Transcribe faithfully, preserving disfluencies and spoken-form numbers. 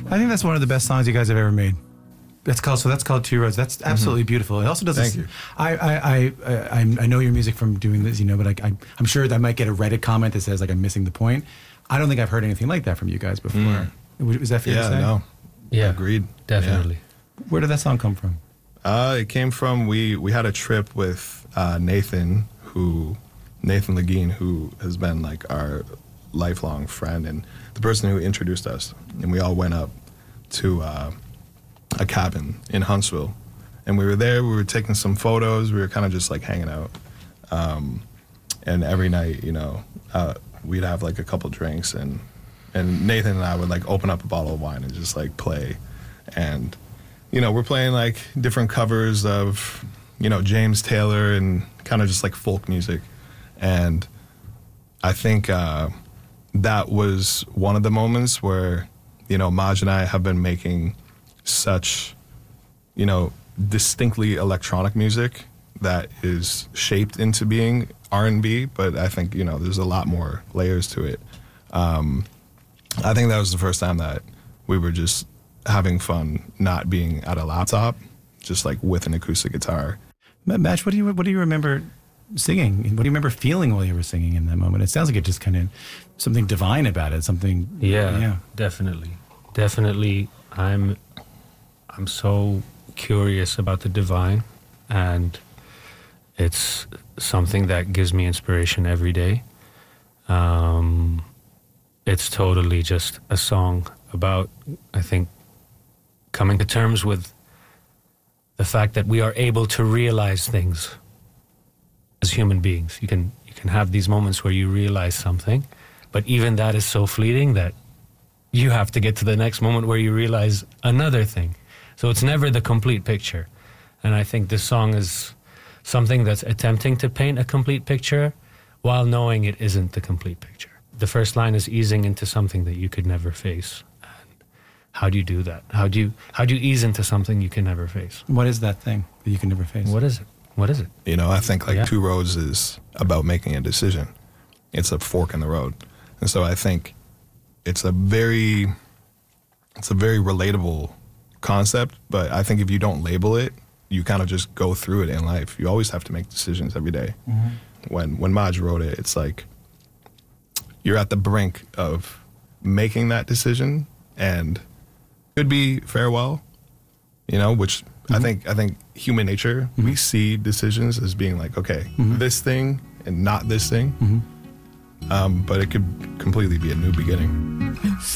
I think that's one of the best songs you guys have ever made. That's called so. That's called Two Roads. That's absolutely mm-hmm. beautiful. It also does. Thank this, you. I, I I I I know your music from doing this, you know, but I, I I'm sure that I might get a Reddit comment that says like I'm missing the point. I don't think I've heard anything like that from you guys before. Mm. Was that fair yeah, to say? No. Yeah, agreed. Definitely. Yeah. Where did that song come from? Uh, it came from we we had a trip with uh, Nathan, who Nathan Legine, who has been like our lifelong friend and the person who introduced us, and we all went up to. Uh, a cabin in Huntsville, and we were there, we were taking some photos, we were kind of just like hanging out, um, and every night, you know, uh, we'd have like a couple drinks, and and Nathan and I would like open up a bottle of wine and just like play, and you know, we're playing like different covers of, you know, James Taylor and kind of just like folk music, and I think uh, that was one of the moments where, you know, Maj and I have been making such, you know, distinctly electronic music that is shaped into being R and B, but I think, you know, there's a lot more layers to it. Um, I think that was the first time that we were just having fun, not being at a laptop, just like with an acoustic guitar. Maj, what do you what do you remember singing? What do you remember feeling while you were singing in that moment? It sounds like it just kind of something divine about it. Something. Yeah, yeah. definitely, definitely. I'm. I'm so curious about the divine, and it's something that gives me inspiration every day. Um, it's totally just a song about, I think, coming to terms with the fact that we are able to realize things as human beings. You can you can have these moments where you realize something, but even that is so fleeting that you have to get to the next moment where you realize another thing. So it's never the complete picture. And I think this song is something that's attempting to paint a complete picture while knowing it isn't the complete picture. The first line is easing into something that you could never face. And how do you do that? How do you how do you ease into something you can never face? What is that thing that you can never face? What is it? What is it? You know, I think like yeah. Two Roads is about making a decision. It's a fork in the road. And so I think it's a very it's a very relatable concept, but I think if you don't label it, you kind of just go through it in life. You always have to make decisions every day. Mm-hmm. When when Maj wrote it, it's like you're at the brink of making that decision, and could be farewell, you know, which mm-hmm. I think I think human nature, mm-hmm. we see decisions as being like, okay, mm-hmm. this thing and not this thing, mm-hmm. um, but it could completely be a new beginning.